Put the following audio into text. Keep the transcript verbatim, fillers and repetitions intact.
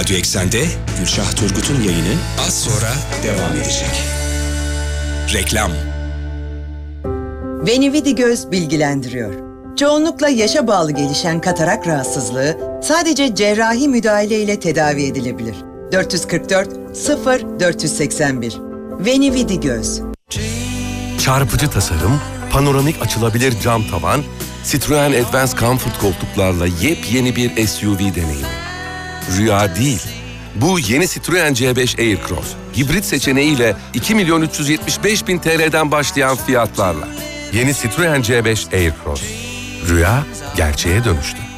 Radyo Eksen'de Gülşah Turgut'un yayını az sonra devam edecek. Reklam. Veni-Vidi-Göz bilgilendiriyor. Çoğunlukla yaşa bağlı gelişen katarak rahatsızlığı sadece cerrahi müdahale ile tedavi edilebilir. dört kırk dört sıfır dört seksen bir Veni-Vidi-Göz. Çarpıcı tasarım, panoramik açılabilir cam tavan, Citroen Advance Comfort koltuklarla yepyeni bir S U V deneyimi. Rüya değil. Bu yeni Citroen C beş Aircross, hibrit seçeneğiyle iki milyon üç yüz yetmiş beş bin T L'den başlayan fiyatlarla. Yeni Citroen C beş Aircross. Rüya gerçeğe dönüştü.